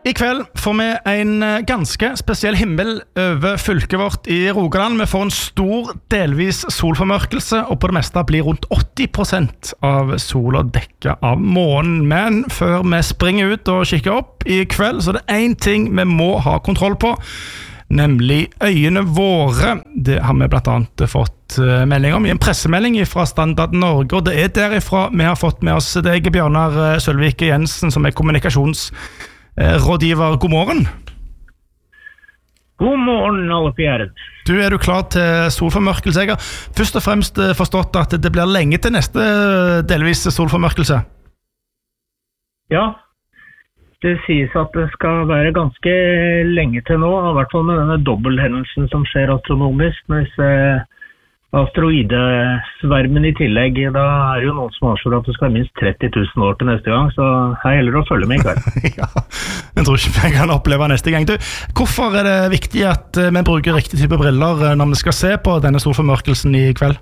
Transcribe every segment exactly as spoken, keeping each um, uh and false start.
I kveld får vi en ganske spesiell himmel over fylket vårt i Rogaland. Vi får en stor, delvis solformørkelse, og på det meste blir rundt åtti prosent av sola dekket av månen. Men før vi springer ut og kikker opp i kveld, så er det en ting vi må ha kontroll på, nemlig øyene våre. Det har vi blant annet fått melding om i en pressemelding fra Standard Norge, og det er derifra vi har fått med oss deg, Bjørnar Sølvike Jensen, som er kommunikasjons rådgiver. God morgen. God morgen, alle fjerde. Du, er du klar til solformørkelse? Jeg har først og fremst forstått at det blir lenge til neste delvis solformørkelse. Ja, det sies at det skal være ganske lenge til nå, i hvert fall med denne dobbelthendelsen som skjer astronomisk, med disse asteroidesvermen i tillegg. Da er det jo noen som avslår at det skal være minst tretti tusen år til neste gang, så her gjelder det å følge med i kveld. Ja, jeg tror ikke jeg kan oppleve neste gang. Du, hvorfor er det viktig at vi bruker riktig type briller når vi skal se på denne solformørkelsen i kveld?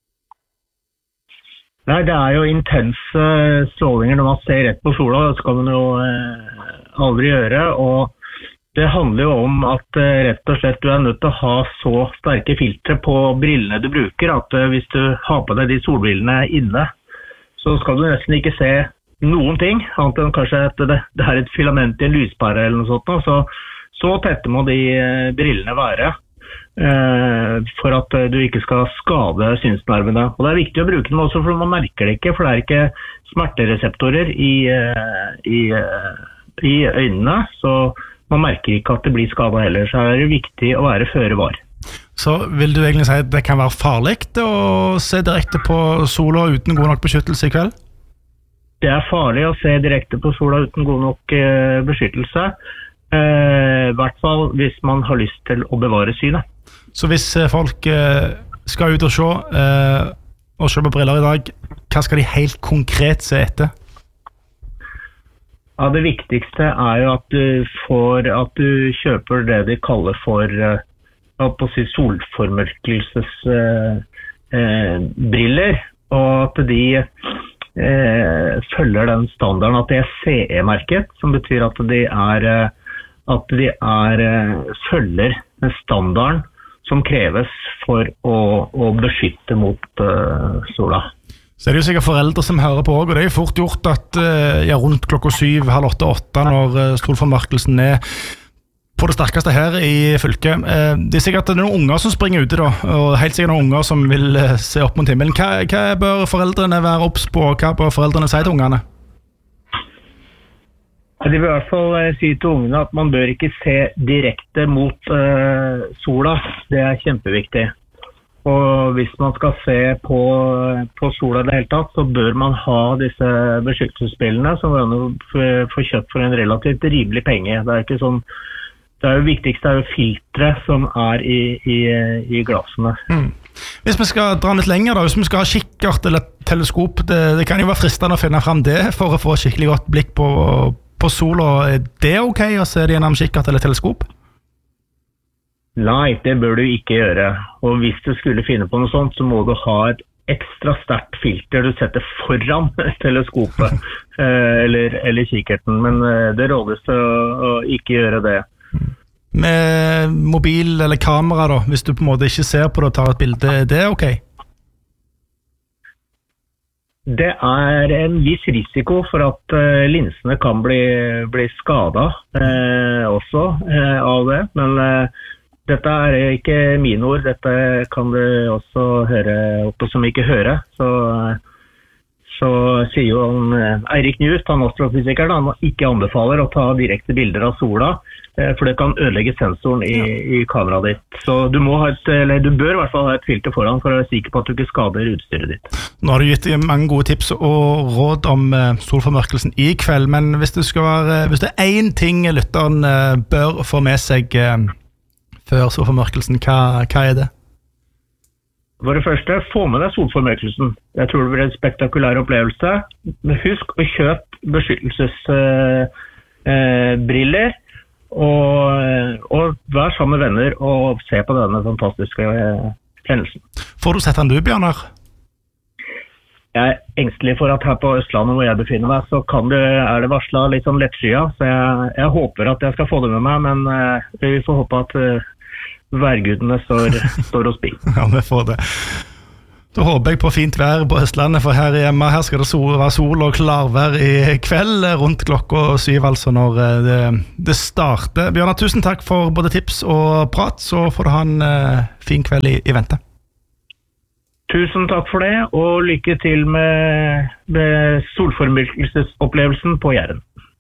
Nei, det er jo intense strålinger når man ser rett på sola, det skal man jo eh, aldri gjøre, og det handler jo om at uh, rett og slett du er nødt til å ha så sterke filtre på brillene du bruker, at uh, hvis du har på deg de solbrillene inne, så skal du nesten ikke se noen ting, annet enn kanskje at det, det er et filament i en lyspære eller noe sånt, så, så tette må de uh, brillene være uh, for at uh, du ikke skal skade synsnervene. Og det er viktig å bruke dem også, for man merker det ikke, for det er ikke smertereseptorer i, uh, i, uh, i øynene, så man merker ikke at det blir skadet heller, så er det viktig å være føre var. Så vil du egentlig si at det kan være farlig å se direkte på sola uten god nok beskyttelse i kveld? Det er farlig å se direkte på sola uten god nok eh, beskyttelse, eh, i hvert fall hvis man har lyst til å bevare synet. Så hvis folk eh, skal ut og se, eh, og se på briller i dag, hva skal de helt konkret se etter? Ja, det viktigste er jo at du får, at du kjøper det de kaller for uh, på å si solformørkelsesbriller, uh, uh, og at de uh, følger den standarden at det er C E-merket, som betyr at de er, uh, at de er, uh, følger den standarden som kreves for å, å beskytte mot uh, sola. Så er det jo sikkert foreldre som hører på også, og det er jo fort gjort at ja, rundt klokka syv, halv åtte, åtte, når solformørkelsen er på det sterkeste her i fylket. Det er sikkert noen unger som springer ute da, og helt sikkert noen unger som vil se opp mot himmelen. Hva, hva bør foreldrene være obs på, og hva bør foreldrene si til ungene? De vil i hvert fall si til ungene at man bør ikke se direkte mot uh, sola. Det er kjempeviktig. Og hvis man skal se på, på sola i det hele tatt, så bør man ha disse beskyttelsesbrillene som man får kjøpt for en relativt rimelig penge. Det er ikke sånn, det er jo viktigst er jo filtre som er i, i, i glassene. Mm. Hvis vi skal dra litt lenger da, hvis vi skal ha kikkert eller teleskop, det, det kan jo være fristende å finne frem det for å få skikkelig godt blikk på, på sola. Er det ok å se det gjennom kikkert eller teleskop? Nei, det bør du ikke gjøre. Og hvis du skulle finne på noe sånt, så må du ha et ekstra sterkt filter du setter foran teleskopet eller, eller kikkerten. Men det rådes til å, å ikke gjøre det. Med mobil eller kamera da, hvis du på en måte ikke ser på det og tar et bilde, er det ok? Det er en viss risiko for at uh, linsene kan bli, bli skadet uh, også uh, av det, men uh, dette er ikke mine ord, dette kan du også høre oppe som ikke hører. Så, så sier jo han, Eirik Njust, han astrofysikeren, han ikke anbefaler å ta direkte bilder av sola, for det kan ødelegge sensoren i, i kameraet ditt. Så du, må ha et, eller du bør i hvert fall ha et filter foran for å være sikker på at du ikke skader utstyret ditt. Nå har du gitt mange gode tips og råd om solformørkelsen i kveld, men hvis det, skal være, hvis det er en ting lytteren bør få med seg før solformørkelsen, hva, hva er det? For det første, få med deg solformørkelsen. Jeg tror det blir en spektakulær opplevelse. Men husk å kjøpe beskyttelsesbriller, eh, eh, og, og vær sammen med venner og se på denne fantastiske eh, hendelsen. Får du sett den du, Bjørnar? jeg er engstelig for at her på Østlandet hvor jeg befinner meg, så kan det, er det varslet litt sånn lettskyet. Så jeg, jeg håper at jeg skal få det med meg, men uh, vi får håpe at uh, værgudene står, står og spil. Ja, vi får det. Da håper jeg på fint vær på Østlandet, for her hjemme her skal det sol, være sol og klarvær i kveld rundt klokka syv, altså når det, det starter. Bjørnar, tusen takk for både tips og prat, så får du ha en uh, fin kveld i, i vente. Tusen takk for det, og lykke til med, med solformørkelsesopplevelsen på Jæren.